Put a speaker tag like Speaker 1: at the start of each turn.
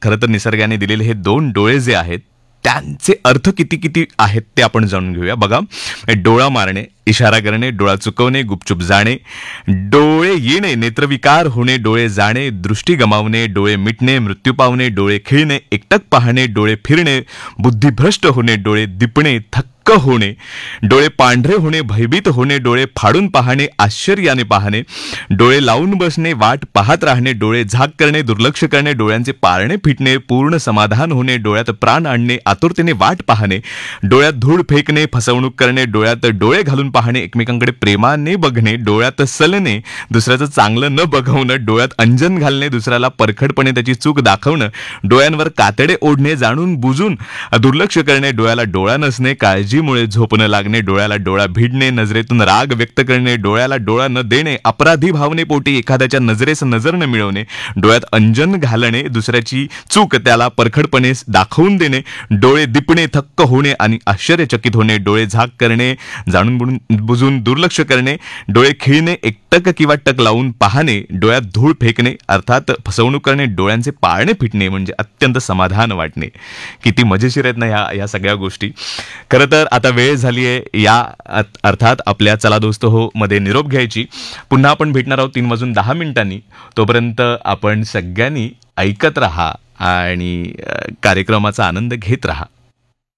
Speaker 1: खरं तर निसर्गाने दिलेले हे दोन डोळे जे आहेत त्यांचे अर्थ किती किती आहेत ते आपण जाणून घेऊया. बघा, डोळा मारणे, इशारा करणे, डोळा चुकवणे, गुपचूप जाणे, डोळे येणे, नेत्रविकार होणे, डोळे जाणे, दृष्टी गमावणे, डोळे मिटणे, मृत्यू पावणे, डोळे खिळणे, एकटक पाहणे, डोळे फिरणे, बुद्धिभ्रष्ट होणे, डोळे दिपणे, थक्क होणे, डोळे पांढरे होणे, भयभीत होणे, डोळे फाडून पाहणे, आश्चर्याने पाहणे, डोळे लावून बसणे, वाट पाहत राहणे, डोळे झाक करणे, दुर्लक्ष करणे, डोळ्यांचे पारणे फिटणे, पूर्ण समाधान होणे, डोळ्यात प्राण आणणे, आतुरतेने वाट पाहणे, डोळ्यात धूळ फेकणे, फसवणूक करणे, डोळ्यात डोळे घालून पाहणे, एकमेकांकडे प्रेमाने बघणे, डोळ्यात सलणे, दुसऱ्याचं चांगलं न बघवणं, डोळ्यात अंजन घालणे, दुसऱ्याला परखडपणे त्याची चूक दाखवणं, डोळ्यांवर कातडे ओढणे, जाणून बुजून दुर्लक्ष करणे, डोळ्याला डोळा नसणे, काळजीमुळे झोप न लागणे, डोळ्याला डोळा भिडणे, नजरेतून राग व्यक्त करणे, डोळ्याला डोळा न देणे, अपराधी भावनेपोटी एखाद्याच्या नजरेस नजर न मिळवणे, डोळ्यात अंजन घालणे, दुसऱ्याची चूक त्याला परखडपणे दाखवून देणे, डोळे दिपणे, थक्क होणे आणि आश्चर्यचकित होणे, डोळे झाक करणे, जाणून बुजून दुर्लक्ष करणे, डोळे खिळणे, एकटक किंवा टक लावून पाहणे, डोळ्यात धूळ फेकणे अर्थात फसवणूक करणे, डोळ्यांचे पारणे फिटणे म्हणजे अत्यंत समाधान वाटणे. किती मजेशीर आहेत ना ह्या सगळ्या गोष्टी. खरं तर आता वेळ झाली आहे या अर्थात आपल्या चला दोस्त हो मध्ये निरोप घ्यायची. पुन्हा आपण भेटणार आहोत 3:10. तोपर्यंत आपण सगळ्यांनी ऐकत राहा आणि कार्यक्रमाचा आनंद घेत राहा.